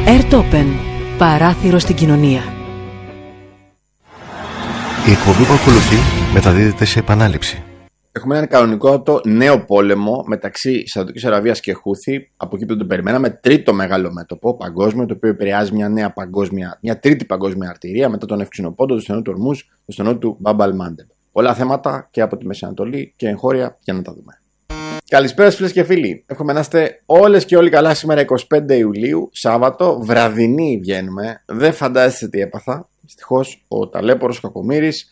Airtopen. Παράθυρο στην κοινωνία. Η εκπομπή που ακολουθεί μεταδίδεται σε επανάληψη. Έχουμε έναν κανονικό νέο πόλεμο μεταξύ Σαουδικής Αραβίας και Χούθη, από εκεί που τον περιμέναμε, τρίτο μεγάλο μέτωπο παγκόσμιο, το οποίο επηρεάζει μια τρίτη παγκόσμια αρτηρία μετά τον Ευξηνοπόντο, το στενό του Ορμούζ, το στενό του Μπαμπ αλ-Μάντεμ. Πολλά θέματα και από τη Μέση Ανατολή και εγχώρια για να τα δούμε. Καλησπέρα φίλες και φίλοι. Εύχομαι να είστε όλες και όλοι καλά σήμερα 25 Ιουλίου, Σάββατο, βραδινή βγαίνουμε. Δεν φαντάζεστε τι έπαθα. Δυστυχώς ο ταλέπορος Κακομοίρης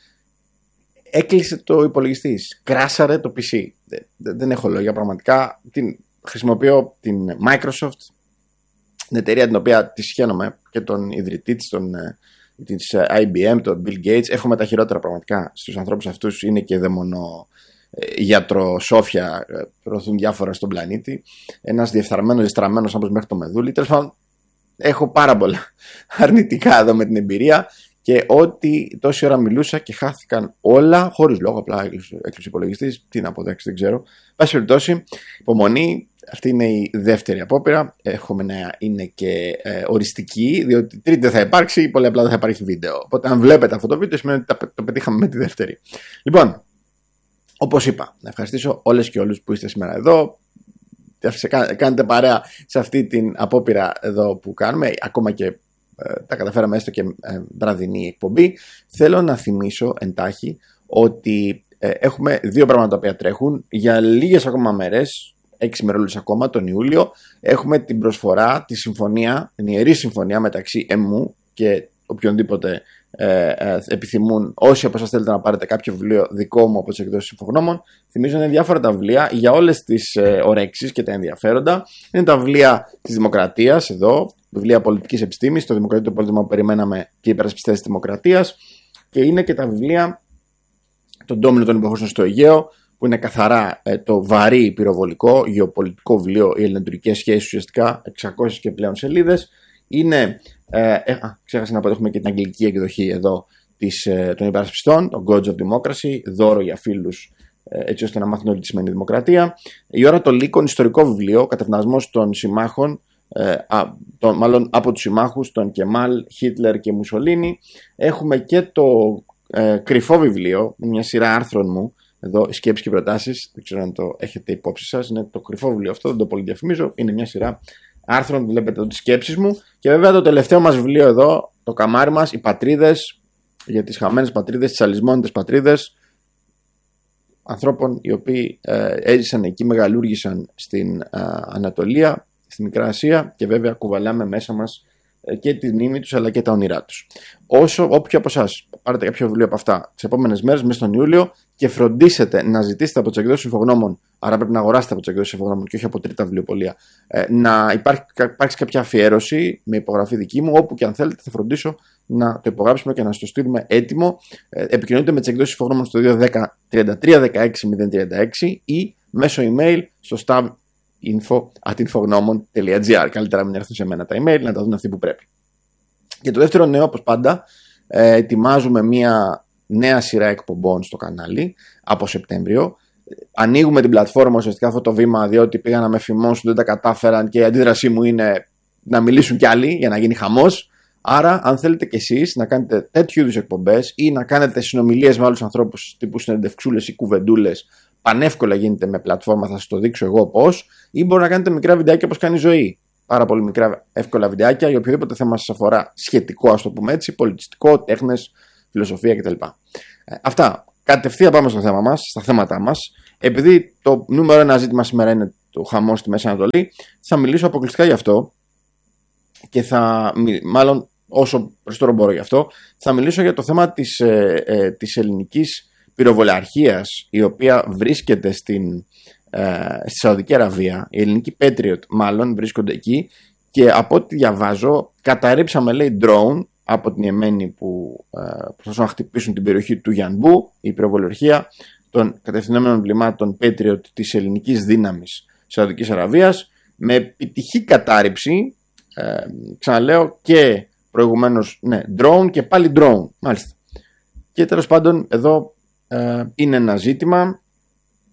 έκλεισε το υπολογιστή. Κράσαρε το PC. Δεν έχω λόγια πραγματικά. Χρησιμοποιώ την Microsoft, την εταιρεία την οποία τη σχένομαι και τον ιδρυτή της IBM, τον Bill Gates. Εύχομαι τα χειρότερα πραγματικά στους ανθρώπους αυτούς. Είναι και δεν μόνο γιατροσόφια, προωθούν διάφορα στον πλανήτη. Ένας διεφθαρμένος, διστραμμένος όπως μέχρι το μεδούλι. Τέλος πάντων, έχω πάρα πολλά αρνητικά εδώ με την εμπειρία. Και ότι τόση ώρα μιλούσα και χάθηκαν όλα, χωρίς λόγο, απλά έκλεισε υπολογιστής. Τι να αποδέξει, δεν ξέρω. Πάση περιπτώσει, υπομονή. Αυτή είναι η δεύτερη απόπειρα. Έχουμε να είναι και οριστική, διότι τρίτη δεν θα υπάρξει, πολύ απλά δεν θα υπάρχει βίντεο. Οπότε, αν βλέπετε αυτό το βίντεο, σημαίνει ότι το πετύχαμε με τη δεύτερη. Λοιπόν, όπως είπα, να ευχαριστήσω όλες και όλους που είστε σήμερα εδώ. Κάνετε παρέα σε αυτή την απόπειρα εδώ που κάνουμε, ακόμα και τα καταφέραμε έστω και βραδινή εκπομπή. Θέλω να θυμίσω εντάχει ότι έχουμε δύο πράγματα τα οποία τρέχουν. Για λίγες ακόμα μέρες, 6 ημερόλους ακόμα, τον Ιούλιο, έχουμε την προσφορά, τη συμφωνία, την ιερή συμφωνία μεταξύ εμού και οποιονδήποτε επιθυμούν, όσοι από εσάς θέλετε να πάρετε κάποιο βιβλίο δικό μου από τις εκδόσεις Συμφογνώμων. Θυμίζω είναι διάφορα τα βιβλία για όλες τις ορέξεις και τα ενδιαφέροντα. Είναι τα βιβλία της Δημοκρατίας εδώ, βιβλία πολιτικής επιστήμης, το Δημοκρατικό Πολίτευμα που περιμέναμε και οι υπερασπιστές της Δημοκρατίας, και είναι και τα βιβλία των ντόμινων των υποχρεώσεων στο Αιγαίο, που είναι καθαρά το βαρύ πυροβολικό γεωπολιτικό βιβλίο, οι ελληνοτουρκικές σχέσεις, ουσιαστικά 600 και πλέον σελίδες. Είναι, ξέχασα να πω, έχουμε και την αγγλική εκδοχή εδώ των υπερασπιστών, το Gods of Democracy, δώρο για φίλους, έτσι ώστε να μάθουν όλη τι σημαίνει δημοκρατία. Η ώρα των λύκων, ιστορικό βιβλίο, κατευνασμός των συμμάχων, μάλλον από τους συμμάχους, τον Κεμάλ, Χίτλερ και Μουσολίνι. Έχουμε και το κρυφό βιβλίο, μια σειρά άρθρων μου, εδώ, σκέψεις και προτάσεις, δεν ξέρω αν το έχετε υπόψη σας, είναι το κρυφό βιβλίο αυτό, δεν το πολύ διαφημίζω, είναι μια σειρά άρθρων, βλέπετε εδώ τις σκέψεις μου. Και βέβαια το τελευταίο μας βιβλίο εδώ, το καμάρι μας, οι πατρίδες, για τις χαμένες πατρίδες, τις αλυσμόνητες πατρίδες ανθρώπων οι οποίοι έζησαν εκεί, μεγαλούργησαν στην Ανατολία, στη Μικρά Ασία, και βέβαια κουβαλάμε μέσα μας και τη μνήμη τους αλλά και τα όνειρά τους. Όποιο από εσάς πάρετε κάποιο βιβλίο από αυτά τις επόμενες μέρες, μέσα στον Ιούλιο, και φροντίσετε να ζητήσετε από τις εκδόσεις Συμφογνώμων, άρα πρέπει να αγοράσετε από τις εκδόσεις Συμφογνώμων και όχι από τρίτα βιβλιοπωλεία, να υπάρξει κάποια αφιέρωση με υπογραφή δική μου, όπου και αν θέλετε θα φροντίσω να το υπογράψουμε και να σας το στείλουμε έτοιμο. Επικοινωνείτε με τις εκδόσεις Συμφογνώμων στο 210 33 16 036 ή μέσω email στο info@infognomon.gr. Καλύτερα μην έρθουν σε μένα τα email, να τα δουν αυτοί που πρέπει. Και το δεύτερο νέο, όπως πάντα, ετοιμάζουμε μια νέα σειρά εκπομπών στο κανάλι από Σεπτέμβριο. Ανοίγουμε την πλατφόρμα ουσιαστικά αυτό το βήμα, διότι πήγαν να με φημώσουν, δεν τα κατάφεραν, και η αντίδρασή μου είναι να μιλήσουν κι άλλοι για να γίνει χαμός. Άρα, αν θέλετε κι εσείς να κάνετε τέτοιου είδους εκπομπές ή να κάνετε συνομιλίες με άλλους ανθρώπους τύπου συνεντευξούλες ή κουβεντούλες, πανεύκολα γίνεται με πλατφόρμα, θα σας το δείξω εγώ πώς, ή μπορεί να κάνετε μικρά βιντεάκια όπως κάνει η ζωή. Πάρα πολύ μικρά, εύκολα βιντεάκια για οποιοδήποτε θέμα σας αφορά σχετικό, ας το πούμε έτσι, πολιτιστικό, τέχνες, φιλοσοφία κτλ. Αυτά. Κατευθείαν πάμε στο θέμα μας, στα θέματα μας. Επειδή το νούμερο ένα ζήτημα σήμερα είναι το χαμό στη Μέση Ανατολή, θα μιλήσω αποκλειστικά γι' αυτό, και μάλλον όσο περισσότερο μπορώ γι' αυτό, θα μιλήσω για το θέμα της ελληνικής πυροβολαρχίας, η οποία βρίσκεται στη Σαουδική Αραβία. Η ελληνική Patriot μάλλον βρίσκονται εκεί, και από ό,τι διαβάζω καταρρίψαμε, λέει, drone από την Ιεμένη που προσπαθούν να χτυπήσουν την περιοχή του Γιανμπού. Η πυροβολαρχία των κατευθυνόμενων βλημάτων Patriot της ελληνικής δύναμης Σαουδικής Αραβίας, με επιτυχή κατάρριψη, ξαναλέω, και προηγουμένως drone και πάλι drone, μάλιστα. Και τέλος πάντων εδώ είναι ένα ζήτημα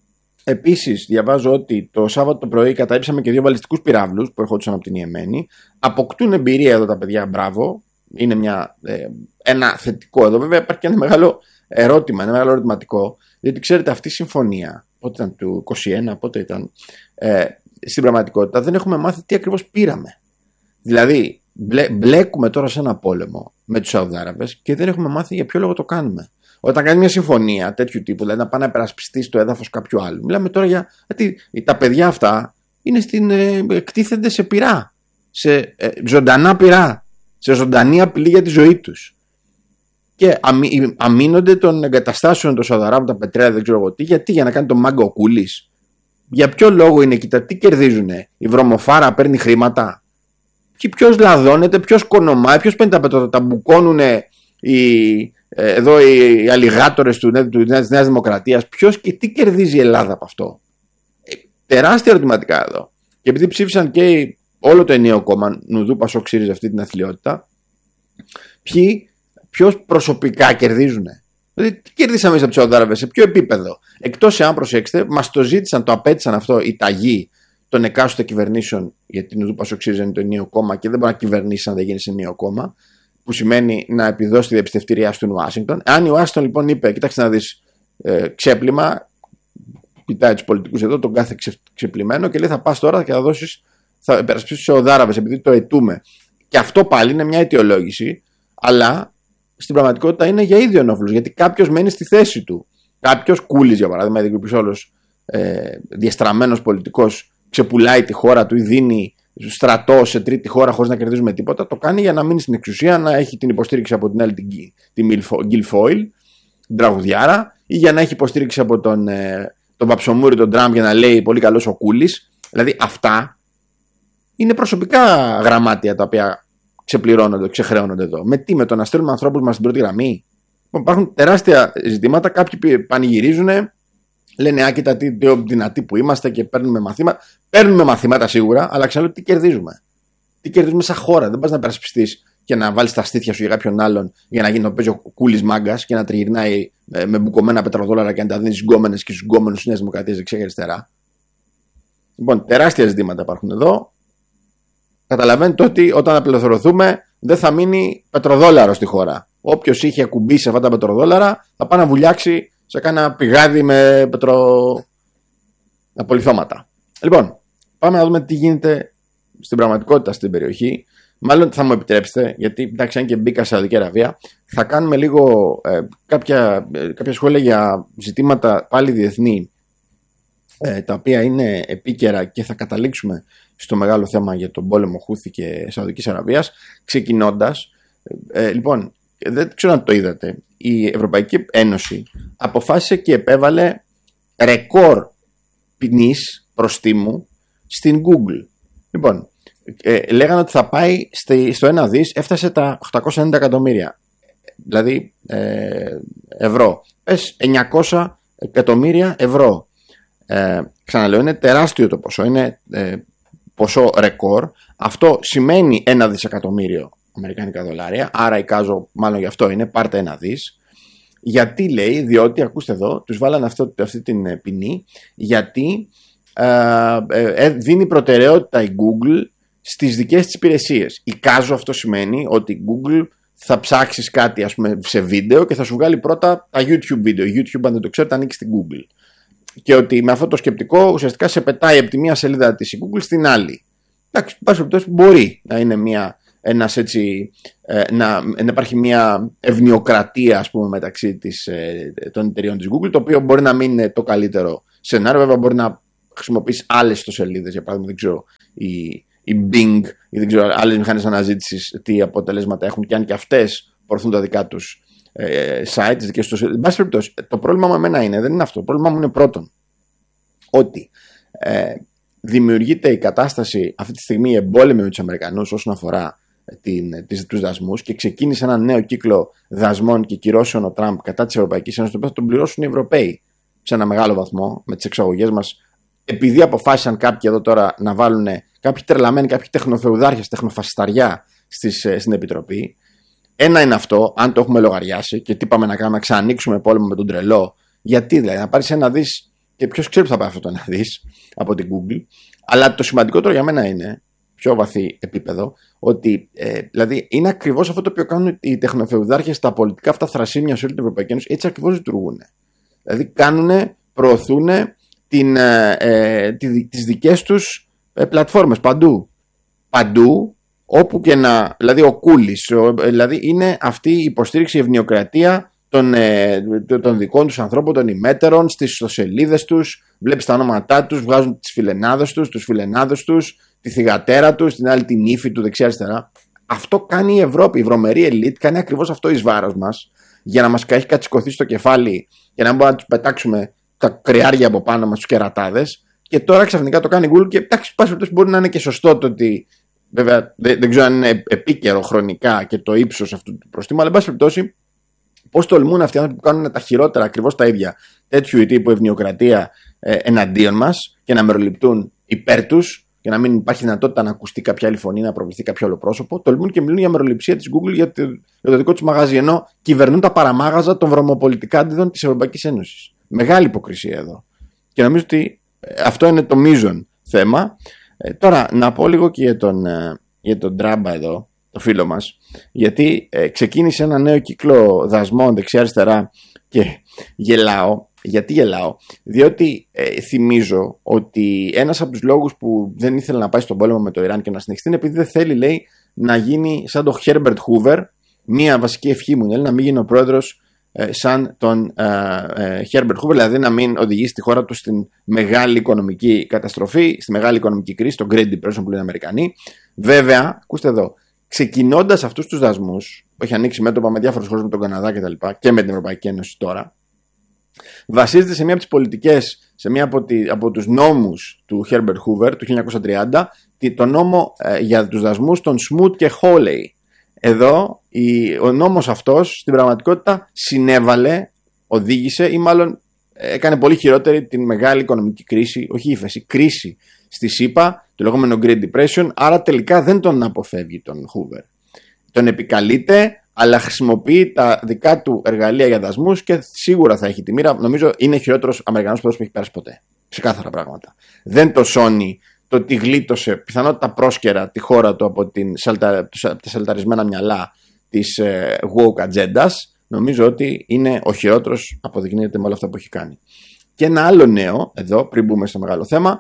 Επίσης, διαβάζω ότι το Σάββατο το πρωί καταρρύψαμε και 2 βαλιστικούς πυράβλους που ερχόντουσαν από την Ιεμένη. Αποκτούν εμπειρία εδώ τα παιδιά, μπράβο. Είναι ένα θετικό εδώ. Βέβαια, υπάρχει και ένα μεγάλο ερώτημα, ένα μεγάλο ερωτηματικό. Διότι ξέρετε, αυτή η συμφωνία, πότε ήταν, του 21, πότε ήταν, στην πραγματικότητα δεν έχουμε μάθει τι ακριβώς πήραμε. Δηλαδή, μπλέκουμε τώρα σε ένα πόλεμο με τους Σαουδάραβες και δεν έχουμε μάθει για ποιο λόγο το κάνουμε. Όταν κάνει μια συμφωνία τέτοιου τύπου, δηλαδή να πάει να υπερασπιστεί στο έδαφος κάποιου άλλου, μιλάμε τώρα για. Γιατί τα παιδιά αυτά εκτίθενται σε πυρά, σε ζωντανά πυρά, σε ζωντανή απειλή για τη ζωή τους. Και αμήνονται των εγκαταστάσεων των Σαουδαράβων, τα πετρέλαια, δεν ξέρω εγώ τι, γιατί για να κάνει το μάγκα ο Κούλης. Για ποιο λόγο είναι εκεί, τι κερδίζουνε, η βρωμοφάρα παίρνει χρήματα. Και ποιος λαδώνεται, ποιος κονομάει, ποιος παίρνει τα πετρώτα, τα μπουκώνουνε εδώ οι αλιγάτορες της Νέας Δημοκρατίας. Ποιος και τι κερδίζει η Ελλάδα από αυτό. Τεράστια ερωτηματικά εδώ. Και επειδή ψήφισαν και όλο το ενιαίο κόμμα, Νουδού Πασόκ ΣΥΡΙΖΑ, αυτή την αθλιότητα, ποιος προσωπικά κερδίζουνε. Δηλαδή, τι κερδίσαμε εμείς από τους Σαουδάραβες, σε ποιο επίπεδο. Εκτός εάν, προσέξτε, μας το ζήτησαν, το απέτησαν αυτό οι ταγοί των εκάστοτε κυβερνήσεων, γιατί Νουδού Πασόκ ΣΥΡΙΖΑ είναι το ενιαίο κόμμα και δεν μπορεί να κυβερνήσει αν δεν γίνει σε ενιαίο κόμμα, που σημαίνει να επιδώσει τη διαπιστευτηριά στην Ουάσιγκτον. Αν η Ουάσιγκτον λοιπόν είπε, κοιτάξτε να δεις, ξέπλυμα, κοιτάει τους πολιτικούς εδώ, τον κάθε ξεπλυμένο και λέει θα πας τώρα και θα υπερασπίσεις τους Σαουδάραβες επειδή το αιτούμε. Και αυτό πάλι είναι μια αιτιολόγηση, αλλά στην πραγματικότητα είναι για ίδιο ενόφλος, γιατί κάποιος μένει στη θέση του. Κάποιος, Κούλης για παράδειγμα, ειδικοποιητικός όλος διαστραμμένος πολιτικός, ξεπουλάει τη χώρα του ή δίνει στρατό σε τρίτη χώρα χωρίς να κερδίζουμε τίποτα, το κάνει για να μείνει στην εξουσία, να έχει την υποστήριξη από την άλλη τη Γκιλφόιλ, την τραγουδιάρα, ή για να έχει υποστήριξη από τον Παψομούρη, τον Τραμπ, για να λέει πολύ καλός ο Κούλης. Δηλαδή αυτά είναι προσωπικά γραμμάτια τα οποία ξεπληρώνονται, ξεχρεώνονται εδώ. Με το να στέλνουμε ανθρώπους μας στην πρώτη γραμμή. Υπάρχουν τεράστια ζητήματα. Κάποιοι πανηγυρίζουν, λένε άκητα τι δυνατοί που είμαστε και παίρνουμε μαθήματα. Παίρνουμε μαθήματα σίγουρα, αλλά ξαναλέω τι κερδίζουμε. Τι κερδίζουμε σαν χώρα. Δεν πας να υπερασπιστείς και να βάλεις τα στήθια σου για κάποιον άλλον για να γίνει να παίζει ο Κούλης μάγκας και να τριγυρνάει με μπουκωμένα πετροδόλαρα και να τα δίνει στους γκόμενες και στους γκόμενους της Νέας Δημοκρατίας δεξιά και αριστερά. Λοιπόν, τεράστια ζητήματα υπάρχουν εδώ. Καταλαβαίνετε ότι όταν απελευθερωθούμε δεν θα μείνει πετροδόλαρο στη χώρα. Όποιος είχε ακουμπήσει αυτά τα πετροδόλαρα θα πάει να βουλιάξει σε κάνα πηγάδι με απολυθώματα. Λοιπόν, πάμε να δούμε τι γίνεται στην πραγματικότητα στην περιοχή. Μάλλον θα μου επιτρέψετε, γιατί εντάξει, αν και μπήκα σε Σαουδική Αραβία, θα κάνουμε λίγο κάποια σχόλια για ζητήματα πάλι διεθνή, τα οποία είναι επίκαιρα και θα καταλήξουμε στο μεγάλο θέμα για τον πόλεμο Χούθη και Σαουδικής Αραβίας. Ξεκινώντας, λοιπόν, δεν ξέρω αν το είδατε, η Ευρωπαϊκή Ένωση αποφάσισε και επέβαλε ρεκόρ ποινής προστίμου στην Google. Λοιπόν, λέγανε ότι θα πάει στο 1 δις, έφτασε τα 890 εκατομμύρια, δηλαδή ευρώ. Πες 900 εκατομμύρια ευρώ. Ξαναλέω, είναι τεράστιο το ποσό, είναι ποσό ρεκόρ. Αυτό σημαίνει 1 δισεκατομμύριο αμερικανικά δολάρια, άρα εικάζω μάλλον γι' αυτό είναι, πάρτε 1 δις. Γιατί λέει, διότι ακούστε εδώ, τους βάλανε αυτή την ποινή, γιατί δίνει προτεραιότητα η Google στις δικές της υπηρεσίες. Εικάζω αυτό σημαίνει ότι η Google θα ψάξεις κάτι, ας πούμε, σε βίντεο και θα σου βγάλει πρώτα τα YouTube βίντεο. YouTube, αν δεν το ξέρετε, ανήκει στην Google. Και ότι με αυτό το σκεπτικό ουσιαστικά σε πετάει από τη μία σελίδα της η Google στην άλλη. Εντάξει, πάση περιπτώσει μπορεί να είναι να υπάρχει μια ευνοιοκρατία, ας πούμε, μεταξύ των εταιριών της Google, το οποίο μπορεί να μην είναι το καλύτερο σενάριο. Βέβαια μπορεί να χρησιμοποιείς άλλες ιστοσελίδες, για παράδειγμα, δεν ξέρω, η Bing ή δεν ξέρω, άλλες μηχανές αναζήτησης τι αποτελέσματα έχουν, και αν και αυτές προωθούν τα δικά τους site, τις δικές τους. Εν πάση περιπτώσει, το πρόβλημα μου εμένα δεν είναι αυτό. Το πρόβλημα μου είναι πρώτον ότι δημιουργείται η κατάσταση αυτή τη στιγμή εμπόλεμη με τους Αμερικανούς όσον αφορά τους δασμούς, και ξεκίνησε ένα νέο κύκλο δασμών και κυρώσεων ο Τραμπ κατά της Ευρωπαϊκής Ένωσης, το οποίο θα τον πληρώσουν οι Ευρωπαίοι σε ένα μεγάλο βαθμό με τις εξαγωγές μας, επειδή αποφάσισαν κάποιοι εδώ τώρα να βάλουν κάποιοι τρελαμένοι, κάποιοι τεχνοφεουδάρχες, τεχνοφασισταριά στην Επιτροπή. Ένα είναι αυτό, αν το έχουμε λογαριάσει και τι πάμε να κάνουμε, να ξανανοίξουμε πόλεμο με τον τρελό. Γιατί δηλαδή, να πάρεις 1 δις και ποιος ξέρει που θα πάει αυτό να δεις από την Google. Αλλά το σημαντικότερο για μένα είναι, πιο βαθύ επίπεδο, ότι δηλαδή είναι ακριβώς αυτό το οποίο κάνουν οι τεχνοφεουδάρχες, τα πολιτικά αυτά θρασίμια σε όλη την Ευρωπαϊκή Ένωση, έτσι ακριβώς λειτουργούν. Δηλαδή προωθούν τις δικές τους πλατφόρμες παντού, όπου και να, δηλαδή ο Κούλης, δηλαδή είναι αυτή η υποστήριξη, η ευνοιοκρατία των δικών τους ανθρώπων, των ημέτερων, στις ιστοσελίδες τους, βλέπεις τα ονόματά τους, βγάζουν τις φιλενάδες τους, τους φιλενάδες τους, τη θυγατέρα τους, την άλλη την ύφη του δεξιά-αριστερά. Αυτό κάνει η Ευρώπη, η βρωμερή ελίτ κάνει ακριβώς αυτό εις βάρος μας, για να μας έχει κατσικωθεί στο κεφάλι και να μπορούμε να τους πετάξουμε τα κρεάρια από πάνω μας, τους κερατάδες. Και τώρα ξαφνικά το κάνει η Google και εντάξει, πάση περιπτώσει μπορεί να είναι και σωστό το ότι. Βέβαια δεν ξέρω αν είναι επίκαιρο χρονικά και το ύψος αυτού του προστίμου, αλλά εν πάση περιπτώσει, πώς τολμούν αυτοί οι άνθρωποι που κάνουν τα χειρότερα ακριβώς τα ίδια τέτοιου τύπου ευνοιοκρατία εναντίον μας και να μεροληπτούν υπέρ τους και να μην υπάρχει δυνατότητα να ακουστεί κάποια άλλη φωνή, να προβληθεί κάποιο άλλο πρόσωπο, τολμούν και μιλούν για μεροληψία της Google για το δικό τους μαγαζί, ενώ κυβερνούν τα παραμάγαζα των βρωμοπολιτικάντιδων της Ευρωπαϊκής Ένωσης. Μεγάλη υποκρισία εδώ. Και νομίζω ότι αυτό είναι το μείζον θέμα. Τώρα να πω λίγο και για τον Τράμπα εδώ, το φίλο μας, γιατί ξεκίνησε ένα νέο κύκλο δασμών δεξιά-αριστερά και γελάω. Γιατί γελάω? Διότι θυμίζω ότι ένας από τους λόγους που δεν ήθελε να πάει στον πόλεμο με το Ιράν και να συνεχιστεί είναι επειδή δεν θέλει, λέει, να γίνει σαν τον Herbert Hoover. Μία βασική ευχή μου είναι να μην γίνει ο πρόεδρος σαν τον Herbert Hoover, δηλαδή να μην οδηγήσει τη χώρα του στην μεγάλη οικονομική καταστροφή, στη μεγάλη οικονομική κρίση, τον Great Depression που λένε οι Αμερικανοί. Βέβαια, ακούστε εδώ, ξεκινώντας αυτούς τους δασμούς, που έχει ανοίξει μέτωπα με διάφορες χώρες, με τον Καναδά κτλ. Και με την Ευρωπαϊκή Ένωση τώρα, βασίζεται σε μία από τις πολιτικές, σε μία από τους νόμους του Herbert Hoover του 1930, το νόμο για τους δασμούς των Smoot και Hawley. Εδώ ο νόμος αυτός στην πραγματικότητα συνέβαλε, οδήγησε ή μάλλον έκανε πολύ χειρότερη την μεγάλη οικονομική κρίση, όχι ύφεση, κρίση στη ΣΥΠΑ, το λεγόμενο Great Depression, άρα τελικά δεν τον αποφεύγει τον Hoover. Τον επικαλείται, αλλά χρησιμοποιεί τα δικά του εργαλεία για δασμούς και σίγουρα θα έχει τη μοίρα. Νομίζω είναι χειρότερος Αμερικανός πρόεδρος που έχει περάσει ποτέ. Ξεκάθαρα πράγματα. Δεν το σώνει το ότι γλίτωσε πιθανότητα πρόσκαιρα τη χώρα του από τα σαλταρισμένα μυαλά της woke ατζέντας. Νομίζω ότι είναι ο χειρότερος, αποδεικνύεται με όλα αυτά που έχει κάνει. Και ένα άλλο νέο, εδώ πριν μπούμε στο μεγάλο θέμα,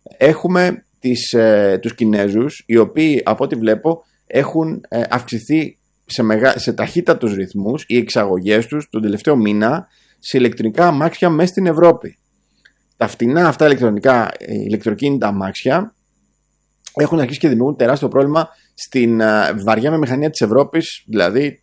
έχουμε τους Κινέζους, οι οποίοι από ό,τι βλέπω έχουν αυξηθεί σε ταχύτατους ρυθμούς οι εξαγωγές τους τον τελευταίο μήνα σε ηλεκτρικά αμάξια μέσα στην Ευρώπη. Τα φτηνά αυτά ηλεκτροκίνητα αμάξια έχουν αρχίσει και δημιουργούν τεράστιο πρόβλημα στην βαριά μηχανία της Ευρώπης, δηλαδή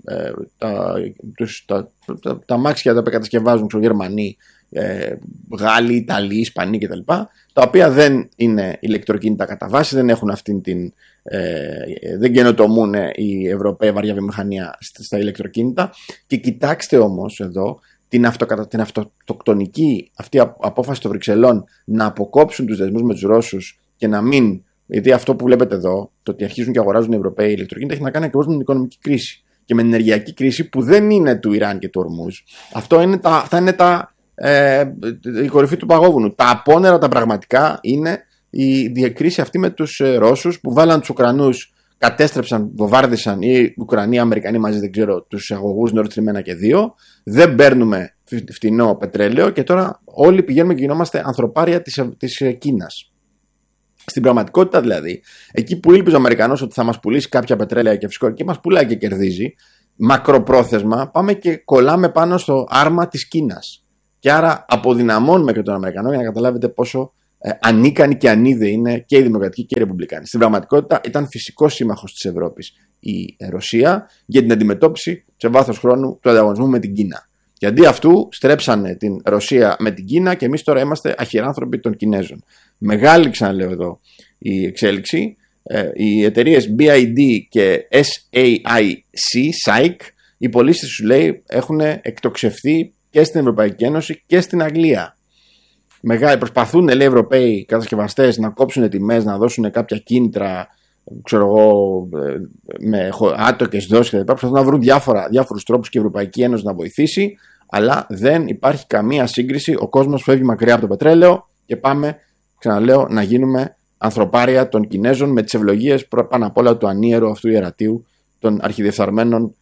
τα αμάξια τα οποία κατασκευάζουν Γερμανοί, Γάλλοι, Ιταλοί, Ισπανοί κτλ. Τα οποία δεν είναι ηλεκτροκίνητα κατά βάση, δεν έχουν δεν καινοτομούν οι Ευρωπαίοι βαριά βιομηχανία στα ηλεκτροκίνητα. Και κοιτάξτε όμως εδώ την αυτοκτονική αυτή απόφαση των Βρυξελών να αποκόψουν τους δεσμούς με τους Ρώσους και να μην. Γιατί αυτό που βλέπετε εδώ, το ότι αρχίζουν και αγοράζουν οι Ευρωπαίοι ηλεκτροκίνητα, έχει να κάνει ακριβώς με την οικονομική κρίση και με την ενεργειακή κρίση που δεν είναι του Ιράν και του Ορμούζ. Αυτά είναι η κορυφή του παγόβουνου. Τα απόνερα τα πραγματικά είναι η διακρίση αυτή με τους Ρώσους που βάλαν τους Ουκρανούς, κατέστρεψαν, βομβάρδισαν οι Ουκρανοί, οι Αμερικανοί μαζί, δεν ξέρω, τους αγωγούς Nord Stream 1 και 2. Δεν παίρνουμε φτηνό πετρέλαιο και τώρα όλοι πηγαίνουμε και γινόμαστε ανθρωπάρια της Κίνας. Στην πραγματικότητα δηλαδή, εκεί που ήλπιζε ο Αμερικανός ότι θα μας πουλήσει κάποια πετρέλαια και φυσικό και μας πουλάει και κερδίζει, μακροπρόθεσμα πάμε και κολλάμε πάνω στο άρμα της Κίνας. Και άρα αποδυναμώνουμε και τον Αμερικανό για να καταλάβετε πόσο ανίκανοι και ανίδεοι είναι και οι Δημοκρατικοί και οι Ρεπουμπλικάνοι. Στην πραγματικότητα ήταν φυσικός σύμμαχος της Ευρώπης η Ρωσία για την αντιμετώπιση σε βάθος χρόνου του ανταγωνισμού με την Κίνα. Και αντί αυτού στρέψανε την Ρωσία με την Κίνα και εμείς τώρα είμαστε αχυράνθρωποι των Κινέζων. Μεγάλη, ξαναλέω εδώ, η εξέλιξη. Οι εταιρείες BID και SAIC, οι πωλήσεις τους λέει έχουν εκτοξευθεί και στην Ευρωπαϊκή Ένωση και στην Αγγλία. Προσπαθούν, λέει, οι Ευρωπαίοι κατασκευαστές να κόψουν τιμές, να δώσουν κάποια κίνητρα, ξέρω εγώ, με άτοκες δόσεις κτλ. Προσπαθούν να βρουν διάφορους τρόπους και η Ευρωπαϊκή Ένωση να βοηθήσει, Αλλά δεν υπάρχει καμία σύγκριση. Ο κόσμος φεύγει μακριά από το πετρέλαιο και πάμε, ξαναλέω, να γίνουμε ανθρωπάρια των Κινέζων με τις ευλογίες πάνω απ' όλα του ανίερου αυτού ιερατείου των αρχιδιεφθαρμένων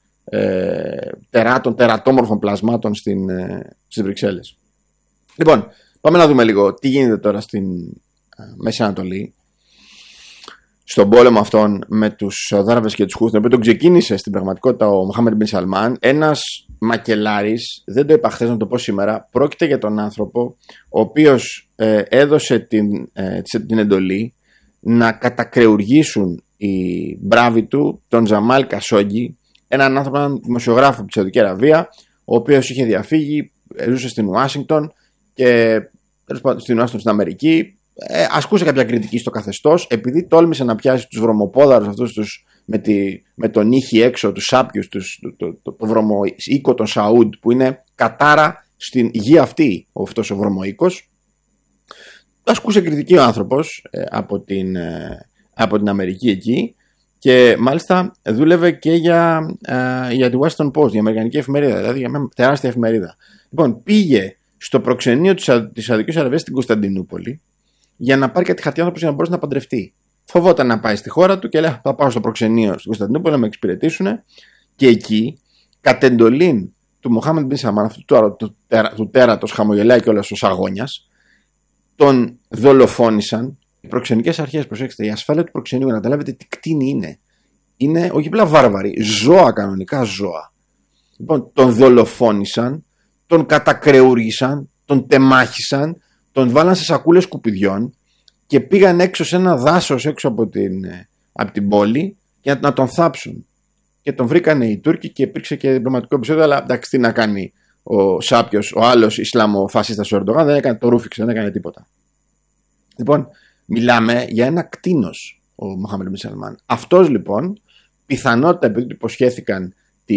τερατόμορφων πλασμάτων στις Βρυξέλλες. Λοιπόν, πάμε να δούμε λίγο τι γίνεται τώρα στην Μέση Ανατολή, στον πόλεμο αυτόν με τους Σαουδάραβες και τους Χούθι, τον οποίο τον ξεκίνησε στην πραγματικότητα ο Μοχάμεντ Μπιν Σαλμάν, ένας μακελάρης, δεν το είπα χθες να το πω σήμερα. Πρόκειται για τον άνθρωπο ο οποίος έδωσε την εντολή να κατακρεουργήσουν οι μπράβοι του τον Τζαμάλ Κασόγγι, έναν άνθρωπο, έναν δημοσιογράφο από τη Σαουδική Αραβία, ο οποίος είχε διαφύγει, ζούσε στην Ουάσιγκτον και στην Αμερική. Ασκούσε κάποια κριτική στο καθεστώς, επειδή τόλμησε να πιάσει τους βρωμοπόδαρους αυτούς με τον ήχη έξω, τους σάπιους, το βρωμοοίκο των Σαούντ, που είναι κατάρα στην γη αυτή αυτός ο βρωμοοίκος. Ασκούσε κριτική ο άνθρωπος από την Αμερική εκεί, και μάλιστα δούλευε και για τη Washington Post, η αμερικανική εφημερίδα, δηλαδή για μια τεράστια εφημερίδα. Λοιπόν, πήγε στο προξενείο της Σαουδικής Αραβίας στην Κωνσταντινούπολη για να πάρει κάτι χαρτιά για να μπορέσει να παντρευτεί. Φοβόταν να πάει στη χώρα του και λέει: θα πάω στο προξενείο στην Κωνσταντινούπολη να με εξυπηρετήσουν. Και εκεί, κατ' εντολήν του Μοχάμεντ Μπιν Σαλμάν, αυτού του τέρατος, χαμογελάει κιόλας ο Σαγόνιας, τον δολοφόνησαν οι προξενικές αρχές. Προσέξτε, η ασφάλεια του προξενείου, για να καταλάβετε τι κτίνη είναι όχι απλά βάρβαροι, ζώα, κανονικά ζώα. Λοιπόν, τον δολοφόνησαν, τον κατακρεούργησαν, τον τεμάχισαν, τον βάλαν σε σακούλες σκουπιδιών και πήγαν έξω σε ένα δάσος έξω από την πόλη για να τον θάψουν. Και τον βρήκανε οι Τούρκοι και υπήρξε και διπλωματικό επεισόδιο, αλλά εντάξει, τι να κάνει ο Σάπιος, ο άλλος Ισλαμοφασίστας ο Ερντογάν, δεν έκανε, το ρούφηξε, δεν έκανε τίποτα. Λοιπόν, μιλάμε για ένα κτήνος ο Μοχάμεντ Μπιν Σαλμάν. Αυτός λοιπόν, πιθανότητα, επειδή του υποσχέθηκαν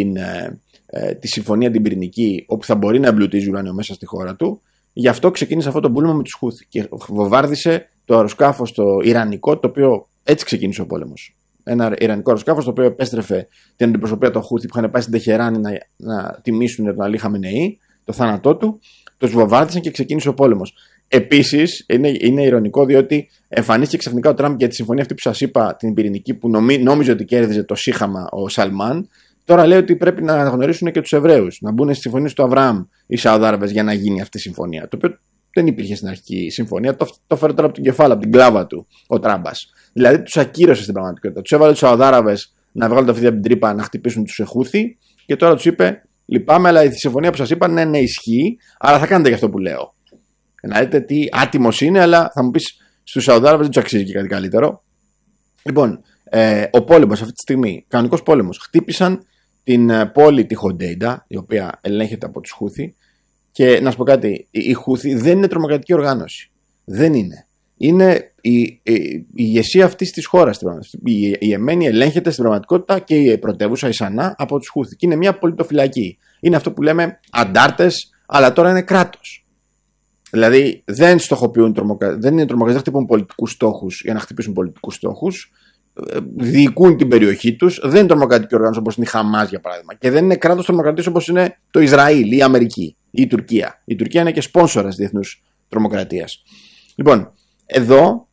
τη συμφωνία την πυρηνική, όπου θα μπορεί να εμπλουτίζει ουράνιο μέσα στη χώρα του, γι' αυτό ξεκίνησε αυτό το πόλεμο με τους Χούθι και βομβάρδισε το αεροσκάφος το ιρανικό, το οποίο έτσι ξεκίνησε ο πόλεμος. Ένα ιρανικό αεροσκάφος το οποίο επέστρεφε την αντιπροσωπεία των Χούθι που είχαν πάει στην Τεχεράνη να τιμήσουν τον Αλή Χαμενεή, το θάνατό του, τους βομβάρδισαν και ξεκίνησε ο πόλεμος. Επίσης, είναι ειρωνικό διότι εμφανίστηκε ξαφνικά ο Τραμπ για τη συμφωνία αυτή που σας είπα, την πυρηνική, που νόμιζε ότι κέρδιζε το σύχαμα ο Σαλμάν. Τώρα λέει ότι πρέπει να αναγνωρίσουν και τους Εβραίους, να μπουν στη συμφωνία του Αβραάμ οι Σαουδάραβες για να γίνει αυτή η συμφωνία. Το οποίο δεν υπήρχε στην αρχική συμφωνία, το φέρε τώρα από την κεφάλα, από την κλάβα του ο Τράμπας. Δηλαδή τους ακύρωσε στην πραγματικότητα. Τους έβαλε τους Σαουδάραβες να βγάλουν τα φίδια από την τρύπα, να χτυπήσουν τους Χούθι και τώρα τους είπε: λυπάμαι, αλλά η συμφωνία που σας είπα ναι, ισχύει, αλλά θα κάνετε και αυτό που λέω. Να δείτε τι άτιμος είναι, αλλά θα μου πεις στους Σαουδάραβες δεν τους αξίζει και κάτι καλύτερο. Λοιπόν, ο πόλεμος αυτή τη στιγμή, κανονικός πόλεμος, χτύπησαν την πόλη τη Χοντέιντα, η οποία ελέγχεται από τους Χούθι. Και να σου πω κάτι, οι Χούθι δεν είναι τρομοκρατική οργάνωση. Δεν είναι. Είναι η ηγεσία αυτής της χώρας. Η Ιεμένη ελέγχεται στην πραγματικότητα και η πρωτεύουσα, η Σανά, από τους Χούθι. Και είναι μια πολιτοφυλακή. Είναι αυτό που λέμε αντάρτες, αλλά τώρα είναι κράτος. Δηλαδή δεν στοχοποιούν τρομοκρατία, δεν είναι τρομοκρατία, δεν χτυπούν πολιτικούς στόχους για να χτυπήσουν πολιτικούς στόχους. Διοικούν την περιοχή τους. Δεν είναι τρομοκρατική οργάνωση όπως είναι η Χαμάς, για παράδειγμα. Και δεν είναι κράτος τρομοκρατίας όπως είναι το Ισραήλ ή η Αμερική ή η Τουρκία. Η Τουρκία είναι και σπόνσορας διεθνούς τρομοκρατίας. Λοιπόν, εδώ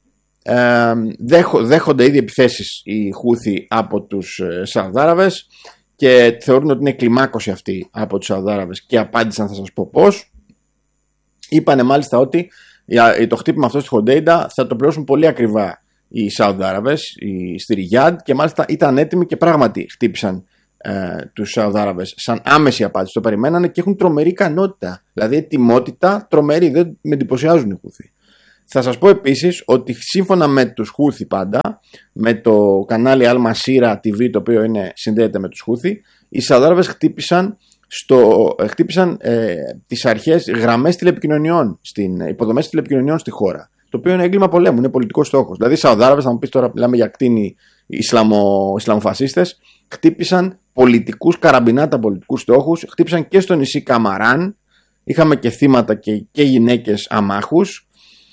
δέχονται ήδη επιθέσεις οι Χούθι από τους Σαουδάραβες και θεωρούν ότι είναι κλιμάκωση αυτή από τους Σαουδάραβες και απάντησαν, θα σας πω πώς. Είπανε μάλιστα ότι το χτύπημα αυτό στη Χοντέιντα θα το πληρώσουν πολύ ακριβά οι Σαουδάραβες στη Ριγιάντ και μάλιστα ήταν έτοιμοι και πράγματι χτύπησαν τους Σαουδάραβες σαν άμεση απάντηση. Το περιμένανε και έχουν τρομερή ικανότητα. Δηλαδή ετοιμότητα τρομερή, δεν με εντυπωσιάζουν οι Χούθι. Θα σας πω επίσης ότι σύμφωνα με τους Χούθι πάντα, με το κανάλι Al Masira TV, το οποίο συνδέεται με τους Χούθι, οι Σαουδάραβες χτύπησαν τις αρχές γραμμές τηλεπικοινωνιών, υποδομές τηλεπικοινωνιών στη χώρα. Το οποίο είναι έγκλημα πολέμου, είναι πολιτικός στόχος. Δηλαδή οι Σαουδάραβες, θα μου πεις τώρα, μιλάμε για κτίνη Ισλαμοφασίστες, χτύπησαν πολιτικούς καραμπινάτα, πολιτικούς στόχους, χτύπησαν και στο νησί Καμαράν, είχαμε και θύματα και γυναίκες αμάχους